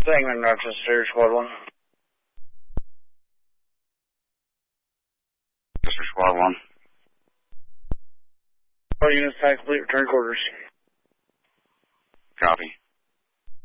Segment, Rochester, Squad 1. Rochester, Squad 1. All units, tax complete, return quarters. Copy.